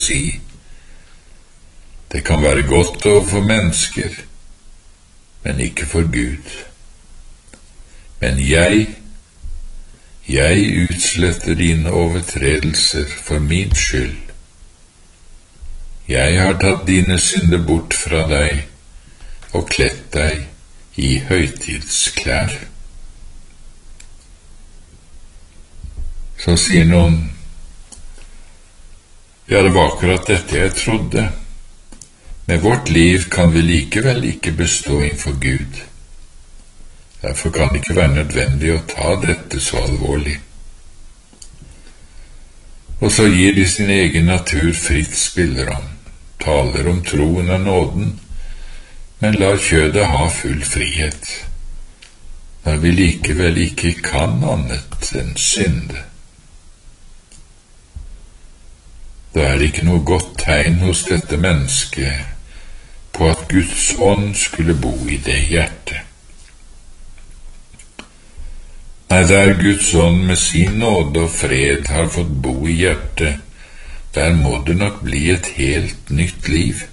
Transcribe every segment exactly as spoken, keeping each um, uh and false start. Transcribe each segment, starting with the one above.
si. Det kan være godt overfor mennesker, men ikke for Gud. Men jeg, jeg utsletter dine overtredelser for min skyld. Jeg har tatt dine synder bort fra deg og kledt deg i høytidsklær. Så sier noen, ja, det var akkurat dette jeg trodde. Med vårt liv kan vi likevel ikke bestå innenfor Gud. Derfor kan det ikke være nødvendig å ta dette så alvorlig. Og så gir de sin egen natur fritt spillerom, taler om troen og nåden, men lar kjødet ha full frihet, når vi likevel ikke kan annet enn synde. Da er det ikke noe godt tegn hos dette mennesket på at Guds ånd skulle bo i det hjertet. Nei, der Guds ånd med sin nåde og fred har fått bo i hjertet, der må det nok bli et helt nytt liv.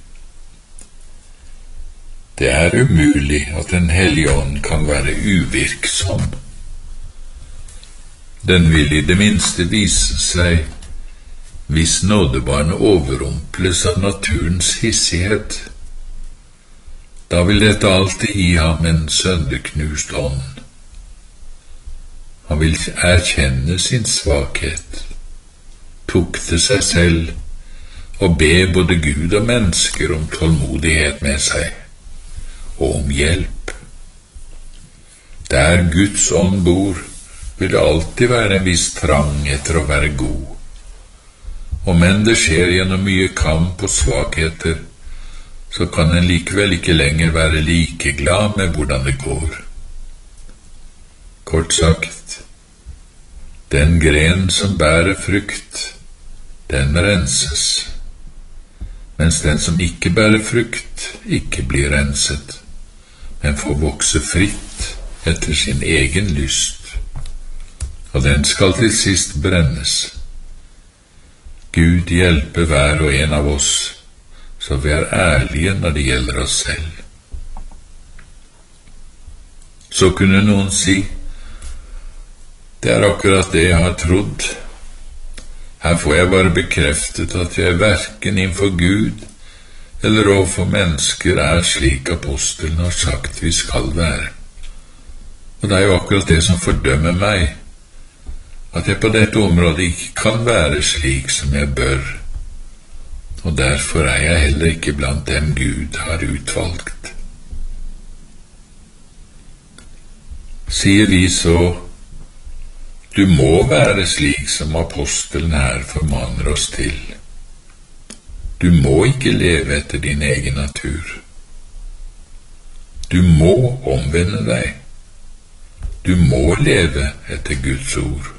Det er umulig at Den hellige ånd kan være uvirksom. Den vil i det minste vise seg hvis nådebarnet overrumples av naturens hissighet. Da vil dette alltid gi ham en sønderknust ånd. Han vil erkjenne sin svakhet, tukte seg selv og be både Gud og mennesker om tålmodighet med seg og om hjelp. Der Guds ånd bor, vil det alltid være en viss trang etter å være god. Og men det skjer gjennom mye kamp og svakheter, så kan en likevel ikke lenger være like glad med hvordan det går. Kort sagt, den gren som bærer frukt, den renses, mens den som ikke bærer frukt, ikke blir renset, men får vokse fritt etter sin egen lyst, og den skal til sist brennes. Gud hjelpe hver og en av oss, så vi er ærlige når det gjelder oss selv. Så kunne noen si, det er akkurat det jeg har trodd. Her får jeg bare bekreftet at jeg hverken innenfor Gud eller overfor mennesker er slik apostelen har sagt vi skal være. Og det er jo akkurat det som fordømmer meg, at jeg på dette området ikke kan være slik som jeg bør, og derfor er jeg heller ikke blant dem Gud har utvalgt. Sier vi så, du må være slik som apostelen her formaner oss til. Du må ikke leve etter din egen natur. Du må omvende deg. Du må leve etter Guds ord.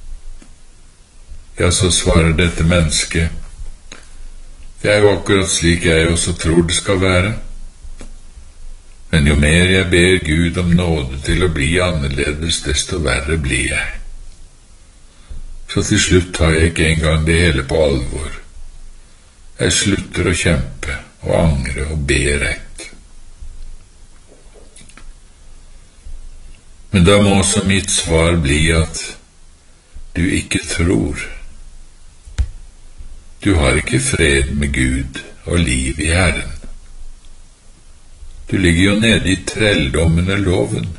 Ja, så svarer dette mennesket, det er jo akkurat slik jeg også tror det skal være. Men jo mer jeg ber Gud om nåde til å bli annerledes, desto verre blir jeg. Så til slutt tar jeg ikke engang det hele på alvor. Jeg slutter å kjempe og angre og be rett. Men da må også mitt svar bli at du ikke tror. Du har ikke fred med Gud og liv i Herren. Du ligger jo nede i trelldom under loven.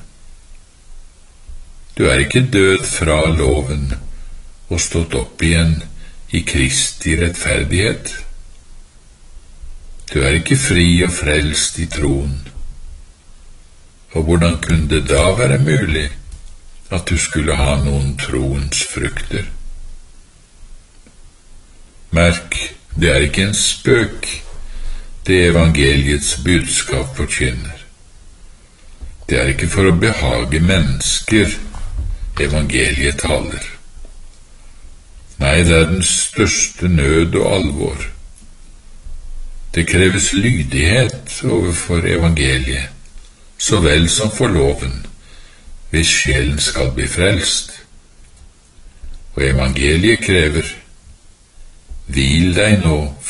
Du er ikke død fra loven og stått opp igjen i Kristi rettferdighet. Du er ikke fri og frelst i troen. Og hvordan kunne det da være mulig at du skulle ha noen troens frukter? Merk, det er ikke en spøk, det evangeliets budskap forkynner. Det er ikke for å behage mennesker evangeliet taler. Nei, det er den største nød og alvor. Det kreves lydighet overfor evangeliet, så vel som for loven, hvis sjelen skal bli frelst. Og evangeliet krever Hvil deg nå